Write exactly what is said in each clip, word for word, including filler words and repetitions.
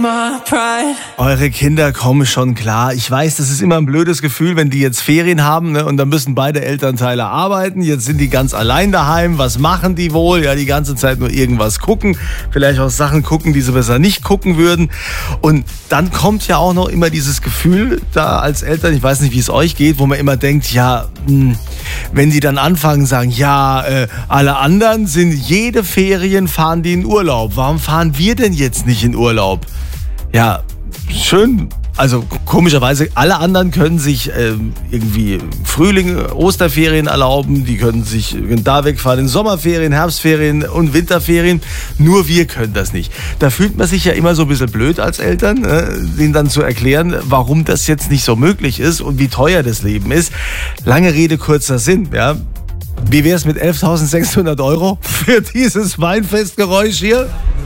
Eure Kinder kommen schon klar. Ich weiß, das ist immer ein blödes Gefühl, wenn die jetzt Ferien haben, ne, und dann müssen beide Elternteile arbeiten. Jetzt sind die ganz allein daheim. Was machen die wohl? Ja, die ganze Zeit nur irgendwas gucken. Vielleicht auch Sachen gucken, die sie besser nicht gucken würden. Und dann kommt ja auch noch immer dieses Gefühl da als Eltern, ich weiß nicht, wie es euch geht, wo man immer denkt, ja, mh, wenn die dann anfangen, sagen, ja, äh, alle anderen sind jede Ferien, fahren die in Urlaub. Warum fahren wir denn jetzt nicht in Urlaub? Ja, schön. Also komischerweise, alle anderen können sich äh, irgendwie Frühling, Osterferien erlauben, die können sich da wegfahren in Sommerferien, Herbstferien und Winterferien. Nur wir können das nicht. Da fühlt man sich ja immer so ein bisschen blöd als Eltern, äh, denen dann zu erklären, warum das jetzt nicht so möglich ist und wie teuer das Leben ist. Lange Rede, kurzer Sinn, ja. Wie wäre es mit elftausendsechshundert Euro für dieses Weinfestgeräusch hier?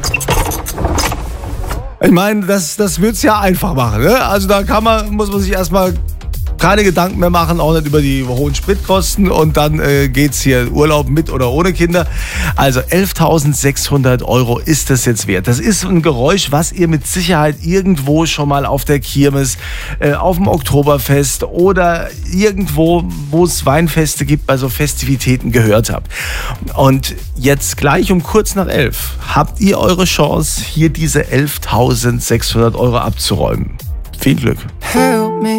Ich meine, das, das wird es ja einfach machen. Ne? Also da kann man, muss man sich erstmal keine Gedanken mehr machen, auch nicht über die hohen Spritkosten, und dann äh, geht's hier Urlaub mit oder ohne Kinder. Also elftausendsechshundert Euro ist das jetzt wert. Das ist ein Geräusch, was ihr mit Sicherheit irgendwo schon mal auf der Kirmes, äh, auf dem Oktoberfest oder irgendwo, wo es Weinfeste gibt, bei so Festivitäten gehört habt. Und jetzt gleich um kurz nach elf habt ihr eure Chance, hier diese elftausendsechshundert Euro abzuräumen. Viel Glück.